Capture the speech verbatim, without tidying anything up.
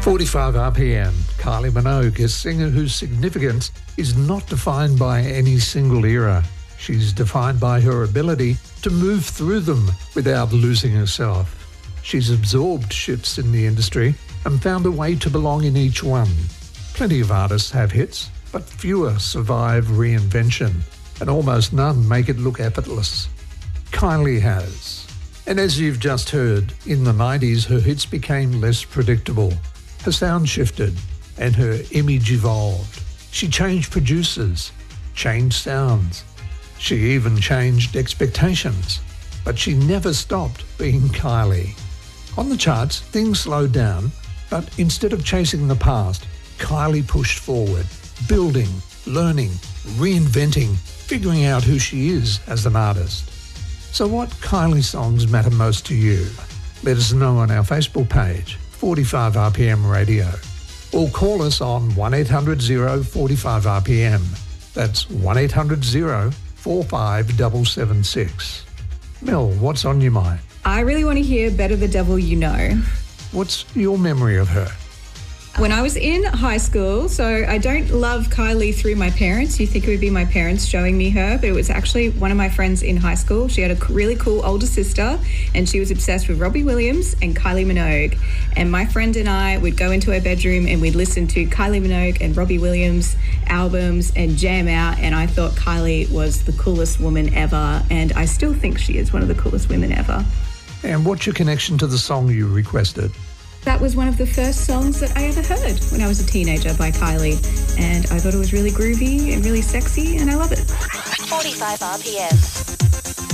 forty-five R P M, Kylie Minogue, a singer whose significance is not defined by any single era. She's defined by her ability to move through them without losing herself. She's absorbed shifts in the industry and found a way to belong in each one. Plenty of artists have hits, but fewer survive reinvention, and almost none make it look effortless. Kylie has. And as you've just heard, in the nineties her hits became less predictable. Her sound shifted and her image evolved. She changed producers, changed sounds. She even changed expectations. But she never stopped being Kylie. On the charts, things slowed down, but instead of chasing the past, Kylie pushed forward, building, learning, reinventing, figuring out who she is as an artist. So what Kylie songs matter most to you? Let us know on our Facebook page, forty-five R P M Radio, or call us on one eight hundred oh forty-five R P M. That's one eight hundred oh forty-five seven seven six. Mel, what's on your mind? I really want to hear Better the Devil You Know. What's your memory of her? When I was in high school, so I don't love Kylie through my parents. You think it would be my parents showing me her, but it was actually one of my friends in high school. She had a really cool older sister, and she was obsessed with Robbie Williams and Kylie Minogue. And my friend and I would go into her bedroom and we'd listen to Kylie Minogue and Robbie Williams albums and jam out, and I thought Kylie was the coolest woman ever, and I still think she is one of the coolest women ever. And what's your connection to the song you requested? That was one of the first songs that I ever heard when I was a teenager by Kylie, and I thought it was really groovy and really sexy, and I love it. forty-five R P M.